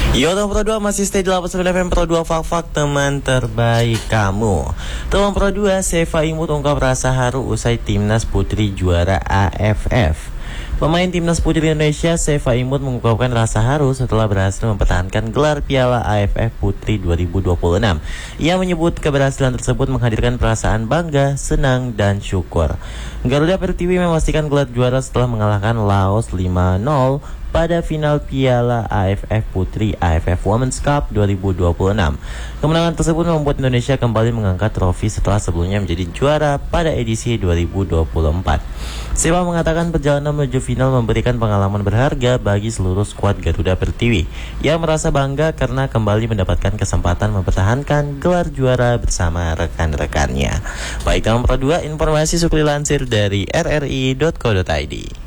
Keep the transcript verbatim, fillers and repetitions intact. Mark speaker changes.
Speaker 1: Yo, teman Pro dua masih stay di delapan puluh sembilan F M Pro dua Fak-Fak, teman terbaik kamu. Teman Pro dua, Seva Imut ungkap rasa haru usai Timnas Putri juara A F F. Pemain Timnas Putri Indonesia, Seva Imut, mengungkapkan rasa haru setelah berhasil mempertahankan gelar Piala A F F Putri dua ribu dua puluh enam. Ia menyebut keberhasilan tersebut menghadirkan perasaan bangga, senang, dan syukur. Garuda Pertiwi memastikan gelar juara setelah mengalahkan Laos lima nol pada final Piala A F F Putri A F F Women's Cup dua ribu dua puluh enam. Kemenangan tersebut membuat Indonesia kembali mengangkat trofi setelah sebelumnya menjadi juara pada edisi dua ribu dua puluh empat. Seva mengatakan perjalanan menuju final memberikan pengalaman berharga bagi seluruh skuad Garuda Pertiwi. Ia merasa bangga karena kembali mendapatkan kesempatan mempertahankan gelar juara bersama rekan-rekannya. Baik, dalam Pro dua, informasi Sukri lansir dari r r i dot co dot i d.